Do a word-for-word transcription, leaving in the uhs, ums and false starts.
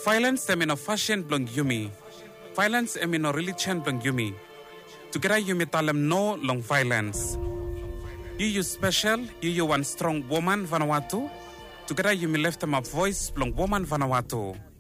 Violence emino fashion blong yumi. Violence emino religion blong yumi. Together yumi talem no long violence. You you special, you you one strong woman Vanuatu. Together yumi left them a voice blong woman Vanuatu.